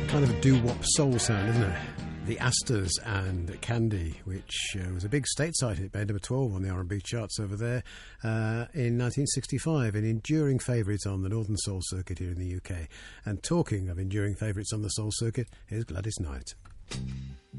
kind of a doo-wop soul sound, isn't it? The Astors and Candy, which was a big stateside hit, made number 12 on the R&B charts over there in 1965, an enduring favourite on the Northern Soul Circuit here in the UK. And talking of enduring favourites on the Soul Circuit, here's Gladys Knight.